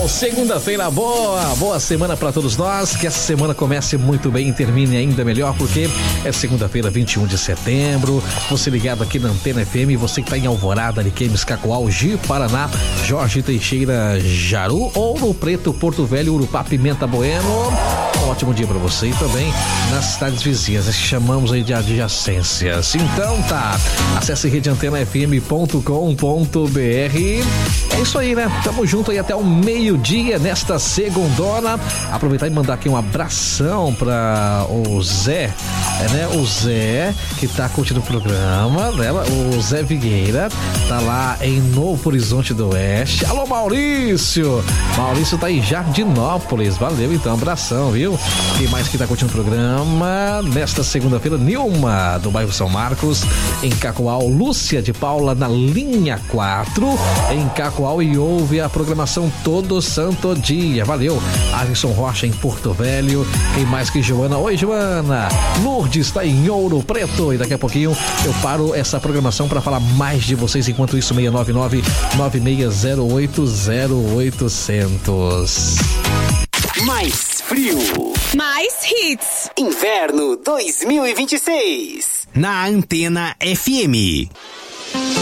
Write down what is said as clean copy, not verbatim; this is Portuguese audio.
Segunda-feira boa semana para todos nós, que essa semana comece muito bem e termine ainda melhor, porque é segunda-feira, 21 de setembro, você ligado aqui na Antena FM, você que tá em Alvorada, Ariquemes, Cacoal, Ji, Paraná, Jorge Teixeira, Jaru, Ouro Preto, Porto Velho, Urupá, Pimenta, Bueno, um ótimo dia para você e também nas cidades vizinhas, que chamamos aí de adjacências. Então tá, acesse redeantenafm.com.br. É isso aí, né? Tamo junto aí até o meio-dia nesta segundona. Aproveitar e mandar aqui um abração para o Zé, o Zé que tá curtindo o programa, né? O Zé Vigueira tá lá em Novo Horizonte do Oeste. Alô, Maurício tá em Jardinópolis, valeu então, abração, viu? Quem mais que tá curtindo o programa nesta segunda-feira? Nilma do bairro São Marcos, em Cacoal. Lúcia de Paula na linha 4 em Cacoal e ouve a programação todo santo dia, valeu. Alisson Rocha em Porto Velho. Quem mais que Joana? Oi, Joana. Lourdes está em Ouro Preto e daqui a pouquinho eu paro essa programação para falar mais de vocês. Enquanto isso, 699-9608-0800. Mais frio, mais hits. Inverno 2026 na Antena FM.